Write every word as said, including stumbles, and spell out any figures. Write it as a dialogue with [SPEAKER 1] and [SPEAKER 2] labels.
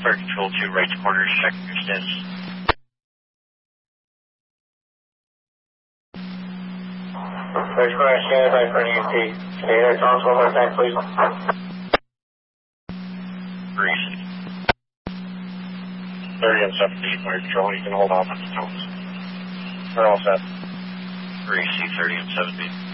[SPEAKER 1] Fire Control two, right corners, checking your status.
[SPEAKER 2] Right corner, stand by for an E M T. Can you hear Thomas one more time, please?
[SPEAKER 1] Greasy. thirty and seventeen, Fire Control, you can hold off on the Thomas. We're all set. Greasy, thirty and seventeen.